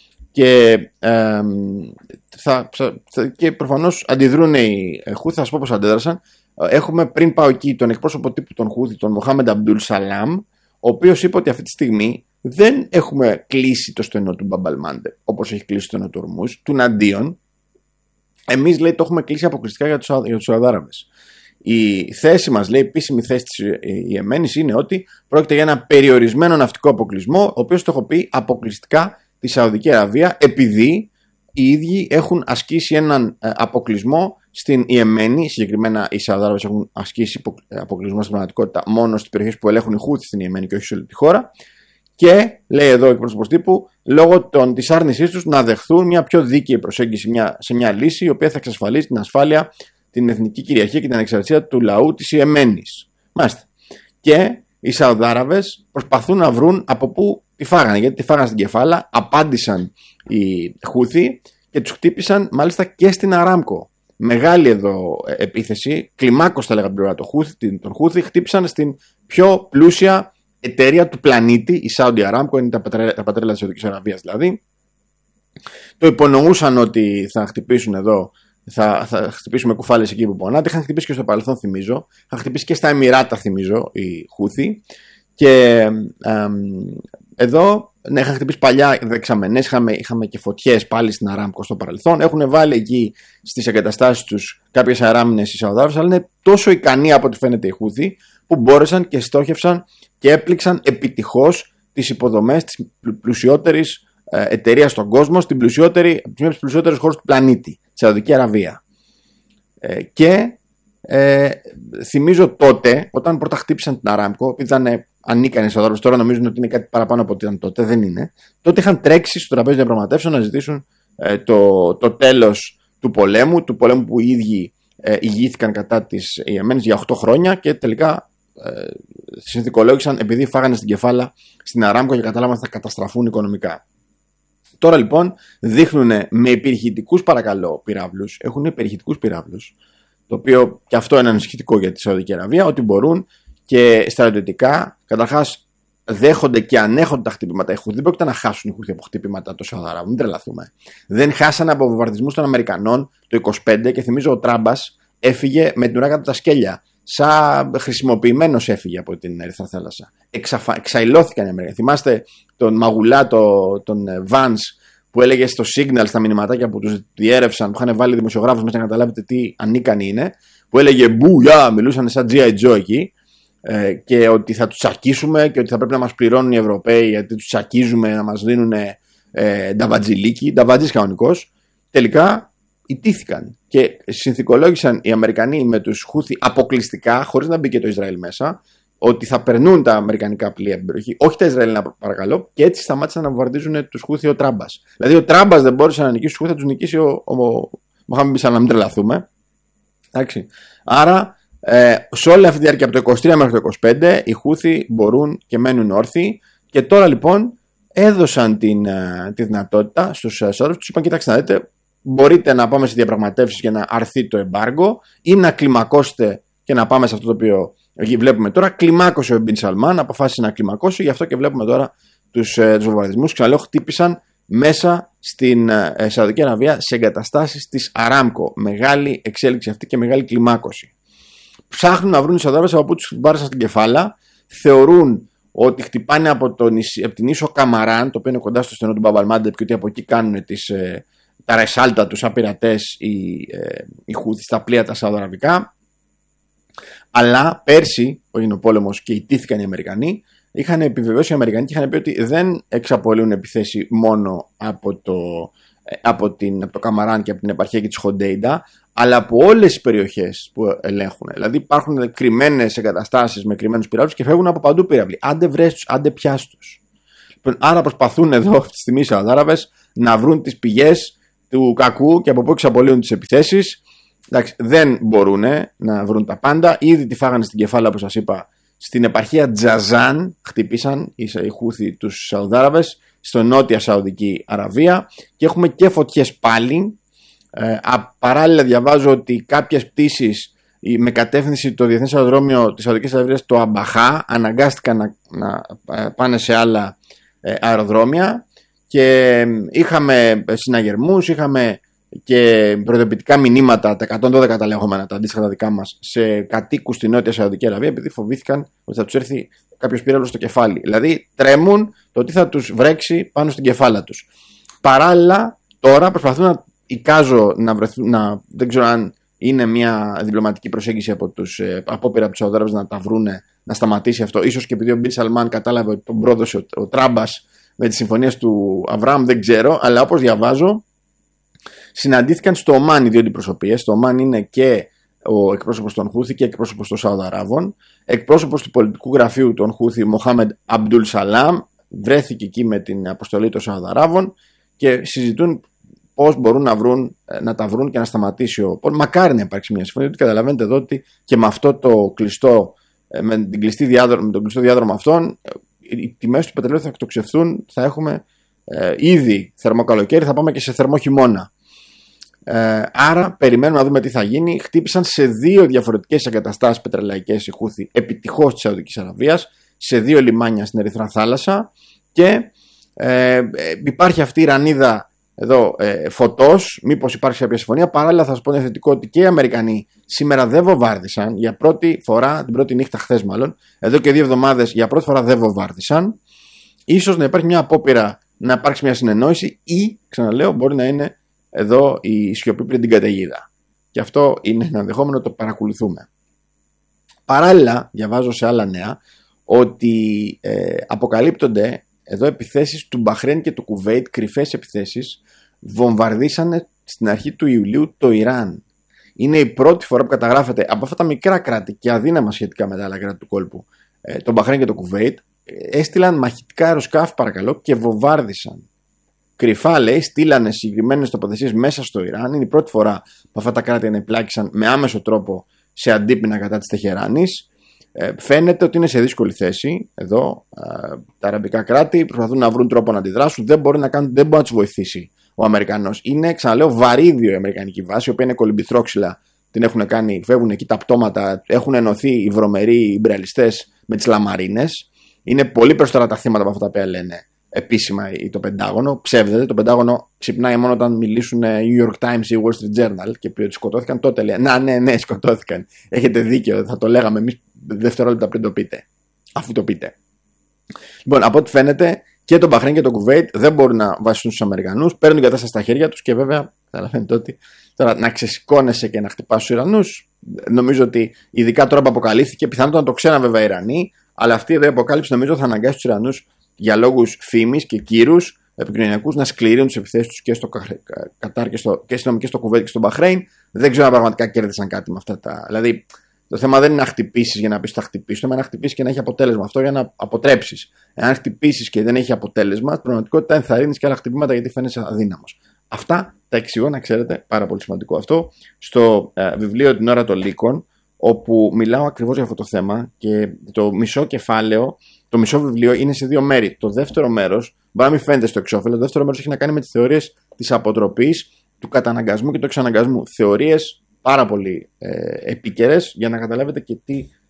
και προφανώς αντιδρούν οι Χούθι. Θα σας πω πώς αντέδρασαν. Έχουμε πριν πάω εκεί τον εκπρόσωπο τύπου των Χούθι, τον Μοχάμεντ Αμπντούλ Σαλάμ, ο οποίος είπε ότι αυτή τη στιγμή δεν έχουμε κλείσει το στενό του Μπαμπαλμάντεπ όπως έχει κλείσει το στενό του Ορμούζ, τουναντίον εμείς, λέει, το έχουμε κλείσει αποκλειστικά για τους Σαουδάραβες. Η θέση μας, λέει, η επίσημη θέση της Ιεμένης είναι ότι πρόκειται για ένα περιορισμένο ναυτικό αποκλεισμό, ο οποίος το έχω πει αποκλειστικά τη Σαουδική Αραβία, επειδή οι ίδιοι έχουν ασκήσει έναν αποκλεισμό στην Ιεμένη. Συγκεκριμένα οι Σαουδάραβες έχουν ασκήσει αποκλεισμό στην πραγματικότητα μόνο στις περιοχές που ελέγχουν οι Χούθι στην Ιεμένη και όχι σε όλη τη χώρα. Και λέει εδώ ο εκπρόσωπος τύπου, λόγω της άρνησής τους να δεχθούν μια πιο δίκαιη προσέγγιση σε μια λύση η οποία θα εξασφαλίσει την ασφάλεια, την εθνική κυριαρχία και την ανεξαρτησία του λαού της Ιεμένης. Μάλιστα. Και οι Σαουδάραβες προσπαθούν να βρουν από πού τη φάγανε, γιατί τη φάγανε στην κεφάλα, απάντησαν οι Χούθι και τους χτύπησαν μάλιστα και στην Αράμκο. Μεγάλη εδώ επίθεση, κλιμάκος θα λέγαμε πλευρά τον Χούθι, χτύπησαν στην πιο πλούσια εταιρεία του πλανήτη, η Saudi Aramco, είναι τα πατρέλα της Σαουδικής Αραβίας δηλαδή. Το υπονοούσαν ότι θα χτυπήσουν εδώ, θα χτυπήσουμε κουφάλες εκεί που πονάτε. Είχαν χτυπήσει και στο παρελθόν, θυμίζω. Είχαν χτυπήσει και στα Εμιράτα, θυμίζω, οι Χούθι. Και εδώ είχαν χτυπήσει παλιά δεξαμενές. Είχαμε και φωτιές πάλι στην Αράμκο στο παρελθόν. Έχουν βάλει εκεί στις εγκαταστάσεις τους κάποιες αεράμινες οι Σαουδάραβες, αλλά είναι τόσο ικανοί από ό,τι φαίνεται οι Χούθι, που μπόρεσαν και στόχευσαν και έπληξαν επιτυχώς τις υποδομές της πλουσιότερης εταιρείας στον κόσμο, από τις πλουσιότερες χώρες του πλανήτη, τη Σαουδική Αραβία. Και θυμίζω τότε, όταν πρώτα χτύπησαν την Αράμκο, ήταν ανίκανοι οι Σαουδάραβες, τώρα νομίζουν ότι είναι κάτι παραπάνω από ό,τι ήταν τότε, δεν είναι. Τότε είχαν τρέξει στο τραπέζι διαπραγματεύσεων να ζητήσουν το τέλος του πολέμου που οι ίδιοι ηγήθηκαν κατά της Ιεμένης για 8 χρόνια και τελικά συνθηκολόγησαν επειδή φάγανε στην κεφάλα στην Αράμκο και κατάλαβαν ότι θα καταστραφούν οικονομικά. Τώρα λοιπόν δείχνουν με υπερηχητικούς, παρακαλώ, πυράβλους, έχουν υπερηχητικούς πυράβλους, το οποίο και αυτό είναι ανησυχητικό για τη Σαουδική Αραβία, ότι μπορούν και στρατιωτικά, καταρχάς δέχονται και ανέχονται τα χτυπήματα. Οι Χούθι δεν πρόκειται να χάσουν οι Χούθι από χτυπήματα των Σαουδαράβων, μην τρελαθούμε. Δεν χάσανε από βομβαρδισμούς των Αμερικανών το 25 και θυμίζω ο Τράμπας έφυγε με την ουρά κάτω τα σκέλια. Σαν χρησιμοποιημένος έφυγε από την Ερυθρά Θάλασσα. Εξαϊλώθηκαν οι Αμερικανοί. Θυμάστε τον Μαγουλά, τον Vance, που έλεγε στο Signal στα μηνυματάκια που τους διέρευσαν, που είχαν βάλει δημοσιογράφους μέσα να καταλάβετε τι ανίκανοι είναι, που έλεγε μπουλιά, μιλούσαν σαν G.I. Joe εκεί, και ότι θα τους τσακίσουμε και ότι θα πρέπει να μας πληρώνουν οι Ευρωπαίοι γιατί τους τσακίζουμε, να μας δίνουν νταβατζιλίκι, νταβατζής κανονικός. Τελικά ιτήθηκαν και συνθηκολόγησαν οι Αμερικανοί με τους Χούθι αποκλειστικά, χωρίς να μπει και το Ισραήλ μέσα, ότι θα περνούν τα αμερικανικά πλοία από την περιοχή, όχι τα Ισραηλινά, παρακαλώ, και έτσι σταμάτησαν να βομβαρδίζουν τους Χούθι ο Τράμπας. Δηλαδή ο Τράμπας δεν μπόρεσε να νικήσει τους Χούθι, θα τους νικήσει ο Μοχάμεντ μπιν Σαλμάν, να μην τρελαθούμε. Εντάξει. Άρα σε όλη αυτή τη διάρκεια από το 23 μέχρι το 25 οι Χούθι μπορούν και μένουν όρθιοι, και τώρα λοιπόν έδωσαν τη δυνατότητα στους Σαουδάραβες, τους είπαν: κοιτάξτε να δείτε, μπορείτε να πάμε σε διαπραγματεύσεις για να αρθεί το εμπάργκο ή να κλιμακώσετε και να πάμε σε αυτό το οποίο βλέπουμε τώρα. Κλιμάκωσε ο Μπιν Σαλμάν, αποφάσισε να κλιμακώσει, γι' αυτό και βλέπουμε τώρα τους βομβαρδισμούς. Ξαναλέω, χτύπησαν μέσα στην Σαουδική Αραβία σε εγκαταστάσεις της Αράμκο. Μεγάλη εξέλιξη αυτή και μεγάλη κλιμάκωση. Ψάχνουν να βρουν οι Σαουδάραβες από πού τους μπάρεσαν στην κεφάλα. Θεωρούν ότι χτυπάνε από την ίσο Καμαράν, το οποίο είναι κοντά στο στενό του Μπαμπαλμάντεπ, και ότι από εκεί κάνουν τα ρεσάλτα τους σαν πειρατές οι Χούθι στα πλοία τα Σαουδαραβικά. Αλλά πέρσι, που έγινε ο πόλεμος και ιτήθηκαν οι Αμερικανοί, είχαν επιβεβαιώσει οι Αμερικανοί και είχαν πει ότι δεν εξαπολύουν επιθέση μόνο από το Καμαράν και από την επαρχία και της Χοντέιντα, αλλά από όλες τις περιοχές που ελέγχουν. Δηλαδή υπάρχουν κρυμμένες εγκαταστάσεις με κρυμμένους πυράβλους και φεύγουν από παντού πυράβλοι. Άντε βρες τους, άντε πιάσ' τους. Άρα προσπαθούν εδώ αυτή τη στιγμή οι Σαουδάραβες να βρουν τις πηγές του κακού και από πού εξαπολύουν τις επιθέσεις. Εντάξει, δεν μπορούν να βρουν τα πάντα. Ήδη τη φάγανε στην κεφάλα, όπως σας είπα, στην επαρχία Τζαζάν. Χτυπήσαν οι Χούθι τους Σαουδάραβες στο νότια Σαουδική Αραβία και έχουμε και φωτιές πάλι. Παράλληλα διαβάζω ότι κάποιες πτήσεις με κατεύθυνση το διεθνές αεροδρόμιο της Σαουδικής Αραβίας, το Αμπαχά, αναγκάστηκαν να πάνε σε άλλα αεροδρόμια και είχαμε συναγερμούς, είχαμε και προειδοποιητικά μηνύματα, τα 112 τα λεγόμενα, τα αντίστοιχα τα δικά μας, σε κατοίκους στη Νότια Σαουδική Αραβία, επειδή φοβήθηκαν ότι θα τους έρθει κάποιος πύραυλος στο κεφάλι. Δηλαδή τρέμουν το τι θα τους βρέξει πάνω στην κεφάλα τους. Παράλληλα, τώρα προσπαθούν να εικάζω να βρεθούν, δεν ξέρω αν είναι μια διπλωματική προσέγγιση από τους απόπειρα από τους Σαουδάραβες να τα βρούνε, να σταματήσει αυτό. Ίσως και επειδή ο Μπιν Σαλμάν κατάλαβε ότι τον πρόδωσε ο Τράμπας με τις συμφωνίες του Αβραάμ, δεν ξέρω, αλλά όπως διαβάζω, συναντήθηκαν στο Ομάν οι δύο αντιπροσωπείες. Στο Ομάν είναι και ο εκπρόσωπος των Χούθη και εκπρόσωπος των Σαουδαράβων. Εκπρόσωπος του πολιτικού γραφείου των Χούθη, Μοχάμεντ Αμπντούλ Σαλάμ, βρέθηκε εκεί με την αποστολή των Σαουδαράβων και συζητούν πώς μπορούν να τα βρουν και να σταματήσει μακάρι να υπάρξει μια συμφωνία. Γιατί καταλαβαίνετε εδώ ότι και με αυτό το κλειστό, με τον κλειστό διάδρομο αυτών, οι τιμές του πετρελαίου θα εκτοξευθούν, θα έχουμε ήδη θερμό καλοκαίρι, θα πάμε και σε θερμό χειμώνα. Άρα περιμένουμε να δούμε τι θα γίνει. Χτύπησαν σε δύο διαφορετικές εγκαταστάσεις πετρελαϊκές οι Χούθη επιτυχώς της Σαουδικής Αραβίας, σε δύο λιμάνια στην Ερυθρά Θάλασσα, και υπάρχει αυτή η ρανίδα εδώ φωτός, μήπως υπάρξει κάποια συμφωνία. Παράλληλα θα σας πω ένα θετικό, ότι και οι Αμερικανοί σήμερα δεν βομβάρδισαν για πρώτη φορά, την πρώτη νύχτα χθες μάλλον, εδώ και 2 εβδομάδες για πρώτη φορά δεν βομβάρδισαν. Ίσως να υπάρχει μια απόπειρα να υπάρξει μια συνεννόηση, ή ξαναλέω μπορεί να είναι εδώ η σιωπή πριν την καταιγίδα. Και αυτό είναι ένα ενδεχόμενο, το παρακολουθούμε. Παράλληλα, διαβάζω σε άλλα νέα ότι αποκαλύπτονται εδώ επιθέσεις του Μπαχρέιν και του Κουβέιτ, κρυφές επιθέσεις, βομβαρδίσανε στην αρχή του Ιουλίου το Ιράν. Είναι η πρώτη φορά που καταγράφεται από αυτά τα μικρά κράτη και αδύναμα σχετικά με τα άλλα κράτη του κόλπου, το Μπαχρέιν και το Κουβέιτ, έστειλαν μαχητικά αεροσκάφη παρακαλώ και βομβάρδισαν. Κρυφά, λέει, στείλανε συγκεκριμένες τοποθεσίες μέσα στο Ιράν. Είναι η πρώτη φορά που αυτά τα κράτη ανεπλάκησαν με άμεσο τρόπο σε αντίπεινα κατά της Τεχεράνης. Φαίνεται ότι είναι σε δύσκολη θέση εδώ. Τα αραβικά κράτη προσπαθούν να βρουν τρόπο να αντιδράσουν. Δεν μπορεί να τους βοηθήσει ο Αμερικανός. Είναι, ξαναλέω, βαρύδιο η αμερικανική βάση, η οποία είναι κολυμπηθρόξυλα. Την έχουν κάνει, φεύγουν εκεί τα πτώματα. Έχουν ενωθεί οι βρωμεροί ιμπρεαλιστές με τις λαμαρίνες. Είναι πολύ περισσότερα τα θύματα από αυτά τα οποία λένε επίσημα το Πεντάγωνο. Ψεύδεται. Το Πεντάγωνο ξυπνάει μόνο όταν μιλήσουν New York Times ή Wall Street Journal και πει ότι σκοτώθηκαν. Τότε λέει: ναι, σκοτώθηκαν. Έχετε δίκιο. Θα το λέγαμε εμείς δευτερόλεπτα πριν το πείτε. Αφού το πείτε. Λοιπόν, από ό,τι φαίνεται και το Μπαχρέιν και το Κουβέιτ δεν μπορούν να βασιστούν στους Αμερικανούς. Παίρνουν την κατάσταση στα χέρια τους και βέβαια καταλαβαίνετε ότι τώρα να ξεσηκώνεσαι και να χτυπάς τους Ιρανούς. Νομίζω ότι ειδικά τώρα που αποκαλύφθηκε, πιθανότατα το ξέραν βέβαια οι Ιρανοί, αλλά αυτή εδώ η αποκάλυψη νομίζω θα αναγκάσει τους Ιρανούς για λόγους φήμης και κύρους επικοινωνιακούς να σκληρύνουν τις επιθέσεις τους και στο Κατάρ και στο Κουβέιτ και στο Μπαχρέιν. Δεν ξέρω αν πραγματικά κέρδισαν κάτι με αυτά τα. Δηλαδή, το θέμα δεν είναι να χτυπήσεις για να πεις ότι θα χτυπήσεις, το θέμα είναι να χτυπήσεις και να έχει αποτέλεσμα αυτό για να αποτρέψεις. Εάν χτυπήσεις και δεν έχει αποτέλεσμα, στην πραγματικότητα ενθαρρύνεις και άλλα χτυπήματα γιατί φαίνεσαι αδύναμος. Αυτά τα εξηγώ, να ξέρετε, πάρα πολύ σημαντικό αυτό, στο βιβλίο Την ώρα των Λύκων, όπου μιλάω ακριβώς για αυτό το θέμα και το μισό κεφάλαιο. Το μισό βιβλίο είναι σε 2 μέρη. Το δεύτερο μέρος, μπορεί να μην φαίνεται στο εξώφυλλο, το δεύτερο μέρος έχει να κάνει με τις θεωρίες της αποτροπής, του καταναγκασμού και του εξαναγκασμού. Θεωρίες πάρα πολύ επίκαιρες για να καταλάβετε και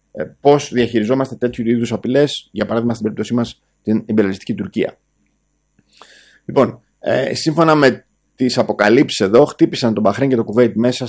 πώς διαχειριζόμαστε τέτοιου είδους απειλές, για παράδειγμα στην περίπτωσή μας την ιμπεριαλιστική Τουρκία. Λοιπόν, σύμφωνα με τις αποκαλύψεις εδώ, χτύπησαν τον Μπαχρέιν και το Κουβέιτ μέσα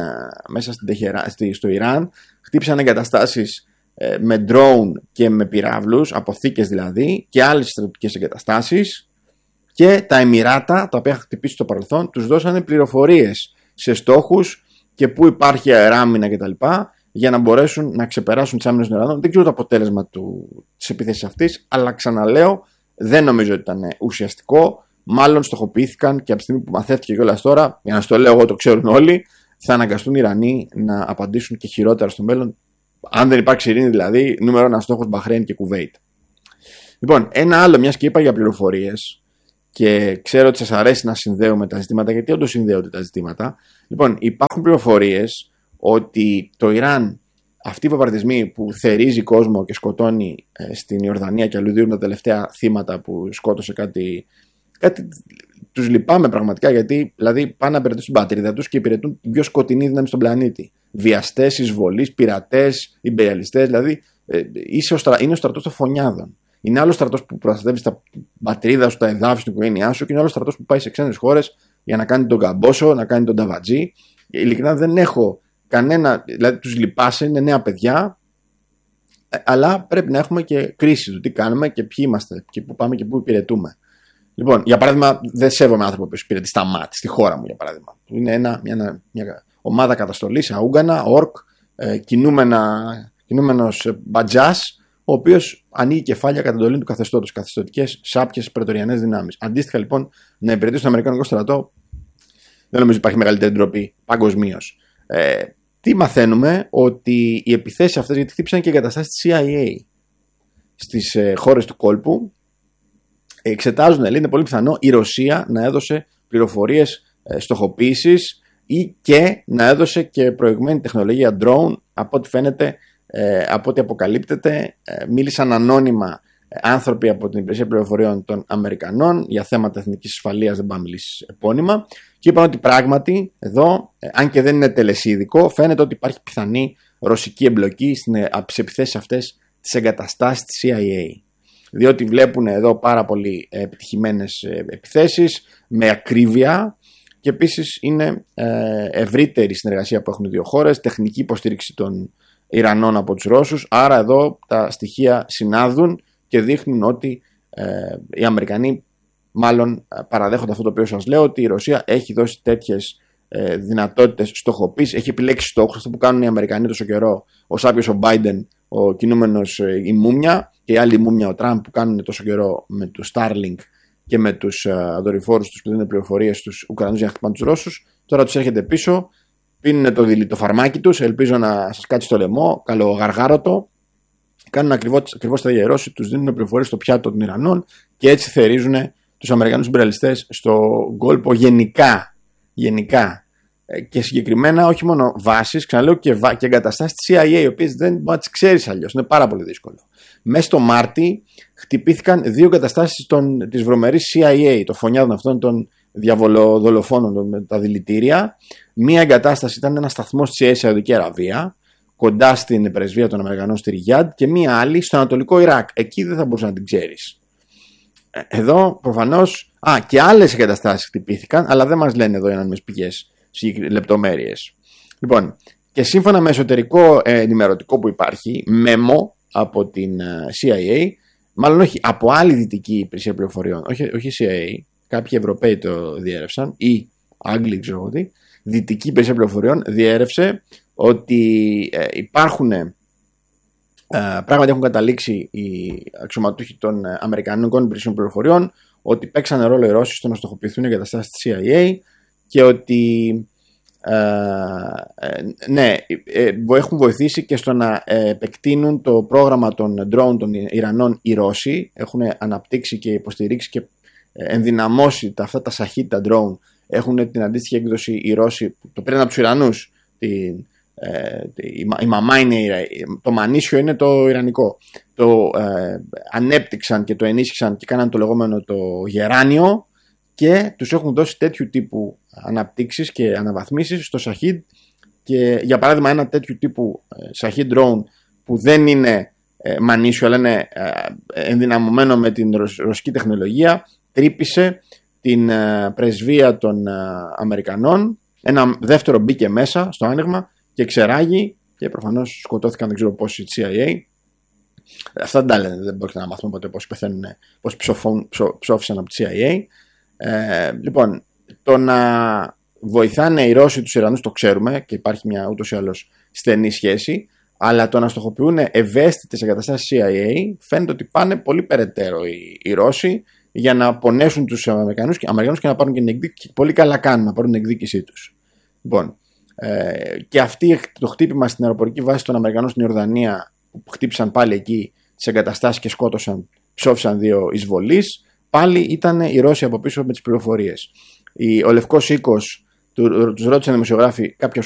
στο Ιράν, χτύπησαν εγκαταστάσεις με drone και με πυράβλους, αποθήκες δηλαδή, και άλλες στρατιωτικές εγκαταστάσεις, και τα Εμιράτα, τα οποία είχαν χτυπήσει στο παρελθόν, τους δώσανε πληροφορίες σε στόχους και πού υπάρχει αεράμινα κτλ. Για να μπορέσουν να ξεπεράσουν τις άμυνες των Ιρανών. Δεν ξέρω το αποτέλεσμα της επίθεσης αυτής, αλλά ξαναλέω, δεν νομίζω ότι ήταν ουσιαστικό. Μάλλον στοχοποιήθηκαν και από τη στιγμή που μαθαίθηκε κιόλας τώρα, για να στο λέω εγώ, το ξέρουν όλοι, θα αναγκαστούν οι Ιρανοί να απαντήσουν και χειρότερα στο μέλλον. Αν δεν υπάρξει ειρήνη, δηλαδή, νούμερο 1 στόχος Μπαχρέιν και Κουβέιτ. Λοιπόν, ένα άλλο, μιας και είπα για πληροφορίες, και ξέρω ότι σας αρέσει να συνδέουμε τα ζητήματα, γιατί όντως συνδέονται τα ζητήματα. Λοιπόν, υπάρχουν πληροφορίες ότι το Ιράν, αυτοί οι βομβαρδισμοί που θερίζει κόσμο και σκοτώνει στην Ιορδανία και αλλού, δίνουν τα τελευταία θύματα που σκότωσε κάτι. Τους λυπάμαι πραγματικά, γιατί δηλαδή πάνε να υπηρετούν την πατρίδα τους και υπηρετούν την πιο σκοτεινή δύναμη στον πλανήτη. Βιαστές, εισβολείς, πειρατές, ιμπεριαλιστές, δηλαδή είναι ο στρατός των φωνιάδων. Είναι άλλο στρατός που προστατεύει τα πατρίδα σου, τα εδάφη, την οικογένειά σου, και είναι άλλο στρατός που πάει σε ξένες χώρες για να κάνει τον καμπόσο, να κάνει τον ταβατζή. Ειλικρινά δεν έχω κανένα, δηλαδή τους λυπάσαι, είναι νέα παιδιά, αλλά πρέπει να έχουμε και κρίση του τι κάνουμε και ποιοι είμαστε και πού πάμε και πού υπηρετούμε. Λοιπόν, για παράδειγμα, δεν σέβομαι άνθρωπο που υπηρετεί στα ΜΑΤ, στη χώρα μου για παράδειγμα. Είναι μια ομάδα καταστολής, αούγκανα, ορκ, κινούμενος μπατζάς, ο οποίος ανοίγει κεφάλια κατά εντολή του καθεστώτος, καθεστωτικές σάπιες πρετοριανές δυνάμεις. Αντίστοιχα λοιπόν, να υπηρετήσει τον Αμερικανικό στρατό, δεν νομίζω υπάρχει μεγαλύτερη ντροπή παγκοσμίως. Τι μαθαίνουμε, ότι οι επιθέσεις αυτές, γιατί χτύπησαν και εγκαταστάσεις της CIA στις χώρες του κόλπου, εξετάζουν, λέει, είναι πολύ πιθανό η Ρωσία να έδωσε πληροφορίες στοχοποίησης ή και να έδωσε και προηγμένη τεχνολογία drone. Από ό,τι φαίνεται, από ό,τι αποκαλύπτεται, μίλησαν ανώνυμα άνθρωποι από την υπηρεσία πληροφοριών των Αμερικανών για θέματα εθνικής ασφαλείας, δεν πάμε μιλήσει επώνυμα, και είπαν ότι πράγματι εδώ, αν και δεν είναι τελεσίδικο, φαίνεται ότι υπάρχει πιθανή ρωσική εμπλοκή από τις επιθέσεις αυτές τις εγκαταστάσεις της CIA. Διότι βλέπουν εδώ πάρα πολύ επιτυχημένες επιθέσεις με ακρίβεια, και επίσης είναι ευρύτερη συνεργασία που έχουν οι δύο χώρες, τεχνική υποστήριξη των Ιρανών από τους Ρώσους. Άρα εδώ τα στοιχεία συνάδουν και δείχνουν ότι οι Αμερικανοί μάλλον παραδέχονται αυτό το οποίο σας λέω, ότι η Ρωσία έχει δώσει τέτοιες δυνατότητες στοχοποίησης, έχει επιλέξει στόχους, αυτό που κάνουν οι Αμερικανοί τόσο καιρό, ο Σάπιος ο Biden, ο κινούμενος η Μούμια, και η άλλη Μούμια ο Τραμπ, που κάνουν τόσο καιρό με το Starlink και με τους δορυφόρους τους που δίνουν πληροφορίες στους Ουκρανούς για να χτυπάνε τους Ρώσους. Τώρα τους έρχεται πίσω, πίνουν το φαρμάκι τους, ελπίζω να σας κάτσει στο λαιμό, καλογαργάρωτο. Κάνουν ακριβώς τα ίδια οι Ρώσοι, τους δίνουν πληροφορίες στο πιάτο των Ιρανών και έτσι θερίζουν τους Αμερικανούς ιμπεριαλιστές στο κόλπο γενικά. Και συγκεκριμένα όχι μόνο βάσεις, ξαναλέω, και εγκαταστάσεις της CIA, οι οποίες δεν μπορεί να τις ξέρεις αλλιώς, είναι πάρα πολύ δύσκολο. Μέσα στο Μάρτι χτυπήθηκαν 2 εγκαταστάσεις της βρωμερής CIA, των φωνιάδων αυτών των διαβολοδολοφόνων με τα δηλητήρια. Μία εγκατάσταση ήταν ένα σταθμός της CIA στη Σαουδική Αραβία, κοντά στην πρεσβεία των Αμερικανών στη Ριγιάντ, και μία άλλη στο Ανατολικό Ιράκ. Εκεί δεν θα μπορούσε να την ξέρεις. Εδώ προφανώς και άλλες εγκαταστάσεις χτυπήθηκαν, αλλά δεν μας λένε εδώ οι ανώνυμες πηγές λεπτομέρειες. Λοιπόν, και σύμφωνα με εσωτερικό ενημερωτικό που υπάρχει, memo από την CIA, μάλλον όχι, από άλλη δυτική υπηρεσία πληροφοριών, όχι CIA, κάποιοι Ευρωπαίοι το διέρευσαν, ή Άγγλοι, ξέρω ότι, δυτική υπηρεσία πληροφοριών διέρευσε ότι υπάρχουν, πράγματι έχουν καταλήξει οι αξιωματούχοι των Αμερικανικών υπηρεσιών πληροφοριών ότι παίξαν ρόλο οι Ρώσοι στο να στοχοποιηθούν οι εγκαταστάσεις της CIA, και ότι έχουν βοηθήσει και στο να επεκτείνουν το πρόγραμμα των drone των Ιρανών οι Ρώσοι. Έχουν αναπτύξει και υποστηρίξει και ενδυναμώσει αυτά τα σαχίτα drone. Έχουν την αντίστοιχη έκδοση οι Ρώσοι, το πήραν από τους Ιρανούς. Η μαμά είναι το μανίσιο, είναι το ιρανικό. Το ανέπτυξαν και το ενίσχυσαν και κάναν το λεγόμενο το γεράνιο, και τους έχουν δώσει τέτοιου τύπου αναπτύξεις και αναβαθμίσεις στο Shahid. Και για παράδειγμα, ένα τέτοιου τύπου Shahid drone που δεν είναι μανίσιο αλλά είναι ενδυναμωμένο με την ρωσική τεχνολογία, τρύπησε την πρεσβεία των Αμερικανών. Ένα δεύτερο μπήκε μέσα στο άνοιγμα και ξεράγει, και προφανώς σκοτώθηκαν δεν ξέρω πόσοι CIA. Αυτά δεν τα λένε, δεν μπορείτε να μάθουμε ποτέ πώς πεθαίνουν, πώς ψόφισαν από τη CIA. Λοιπόν, το να βοηθάνε οι Ρώσοι τους Ιρανούς το ξέρουμε και υπάρχει μια ούτως ή άλλως στενή σχέση, αλλά το να στοχοποιούν ευαίσθητες εγκαταστάσεις CIA φαίνεται ότι πάνε πολύ περαιτέρω οι Ρώσοι για να πονέσουν τους Αμερικανούς και να πάρουν και την εκδίκηση, και πολύ καλά κάνουν να πάρουν την εκδίκησή τους. Λοιπόν, και αυτή το χτύπημα στην αεροπορική βάση των Αμερικανών στην Ιορδανία, που χτύπησαν πάλι εκεί τις εγκαταστάσεις και ψόφισαν 2 εισβολείς, πάλι ήταν οι Ρώσοι από πίσω με τις πληροφορίες. Ο Λευκός Οίκος τους ρώτησαν δημοσιογράφοι κάποιο